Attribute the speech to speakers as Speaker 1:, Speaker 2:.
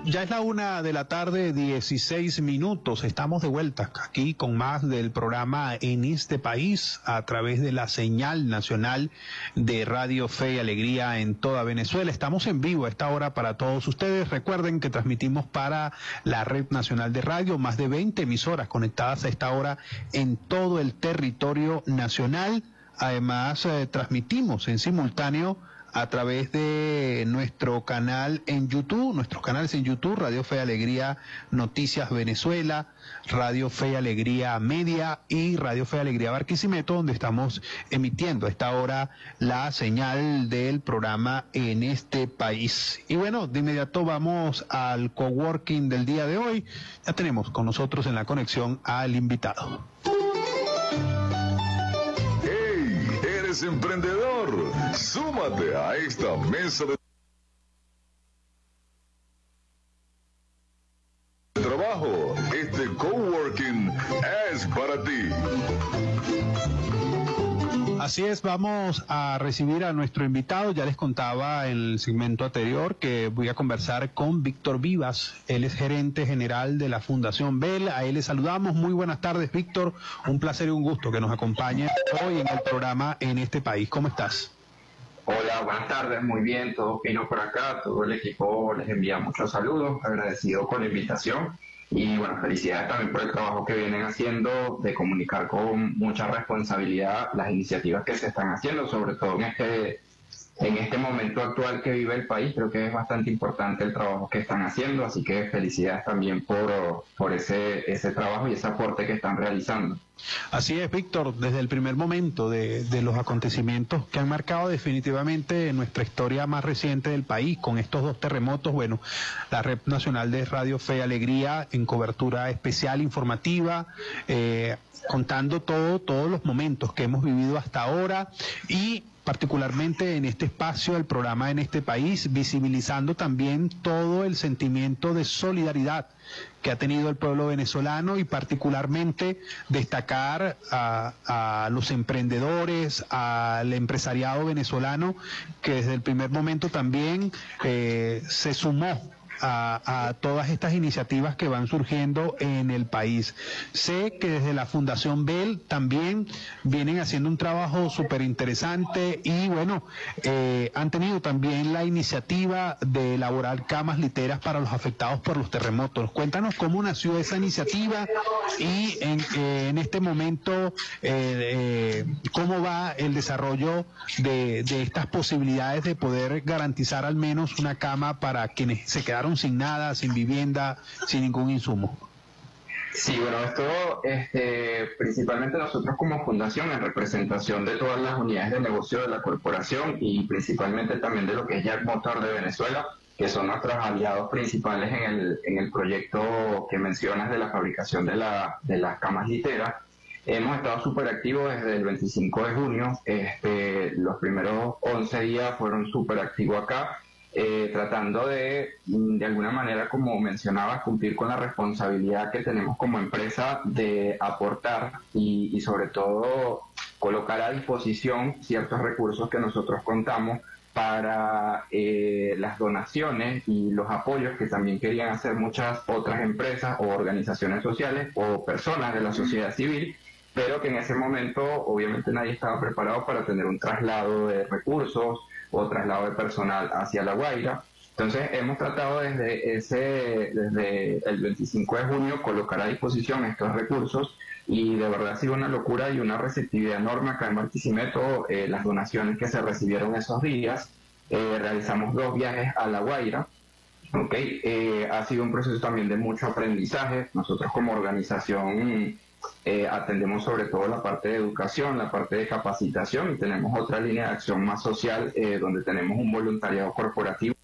Speaker 1: Ya es la 1:16 p.m. Estamos de vuelta aquí con más del programa En este País a través de la señal nacional de Radio Fe y Alegría en toda Venezuela. Estamos en vivo a esta hora para todos ustedes. Recuerden que transmitimos para la Red Nacional de Radio, más de 20 emisoras conectadas a esta hora en todo el territorio nacional. Además, transmitimos en simultáneo a través de nuestro canal en YouTube, nuestros canales en YouTube, Radio Fe y Alegría Noticias Venezuela, Radio Fe y Alegría Media y Radio Fe y Alegría Barquisimeto, donde estamos emitiendo a esta hora la señal del programa En este País. Y bueno, de inmediato vamos al coworking del día de hoy. Ya tenemos con nosotros en la conexión al invitado.
Speaker 2: ¿Eres emprendedor? Súmate a esta mesa de trabajo. Este coworking es para ti.
Speaker 1: Así es, vamos a recibir a nuestro invitado. Ya les contaba en el segmento anterior que voy a conversar con Víctor Vivas. Él es gerente general de la Fundación BEL. A él le saludamos. Muy buenas tardes, Víctor. Un placer y un gusto que nos acompañe hoy en el programa En este País. ¿Cómo estás?
Speaker 3: Hola, buenas tardes. Muy bien, todo fino por acá. Todo el equipo les envía muchos saludos. Agradecido con la invitación. Y bueno, felicidades también por el trabajo que vienen haciendo de comunicar con mucha responsabilidad las iniciativas que se están haciendo, sobre todo en este momento actual que vive el país. Creo que es bastante importante el trabajo que están haciendo, así que felicidades también por ese trabajo y ese aporte que están realizando.
Speaker 1: Así es, Víctor, desde el primer momento de los acontecimientos que han marcado definitivamente nuestra historia más reciente del país, con estos dos terremotos, bueno, la Red Nacional de Radio Fe y Alegría en cobertura especial informativa, contando todos los momentos que hemos vivido hasta ahora y particularmente en este espacio, el programa En este País, visibilizando también todo el sentimiento de solidaridad que ha tenido el pueblo venezolano y particularmente destacar a los emprendedores, al empresariado venezolano que desde el primer momento también se sumó a todas estas iniciativas que van surgiendo en el país. Sé que desde la Fundación BEL también vienen haciendo un trabajo súper interesante y bueno, han tenido también la iniciativa de elaborar camas literas para los afectados por los terremotos. Cuéntanos cómo nació esa iniciativa y en este momento cómo va el desarrollo de estas posibilidades de poder garantizar al menos una cama para quienes se quedaron sin nada, sin vivienda, sin ningún insumo.
Speaker 3: Sí, bueno, esto principalmente nosotros como fundación, en representación de todas las unidades de negocio de la corporación y principalmente también de lo que es Jack Motor de Venezuela, que son nuestros aliados principales en el proyecto que mencionas de la fabricación de las camas literas. Hemos estado súper activos desde el 25 de junio. Los primeros 11 días fueron súper activos acá. Tratando de alguna manera, como mencionabas, cumplir con la responsabilidad que tenemos como empresa de aportar y sobre todo colocar a disposición ciertos recursos que nosotros contamos para las donaciones y los apoyos que también querían hacer muchas otras empresas o organizaciones sociales o personas de la sociedad civil, pero que en ese momento obviamente nadie estaba preparado para tener un traslado de recursos o traslado de personal hacia La Guaira. Entonces hemos tratado desde el 25 de junio colocar a disposición estos recursos y de verdad ha sido una locura y una receptividad enorme acá en Barquisimeto. Las donaciones que se recibieron esos días, realizamos 2 viajes a La Guaira. Ha sido un proceso también de mucho aprendizaje. Nosotros como organización atendemos sobre todo la parte de educación, la parte de capacitación y tenemos otra línea de acción más social donde tenemos un voluntariado corporativo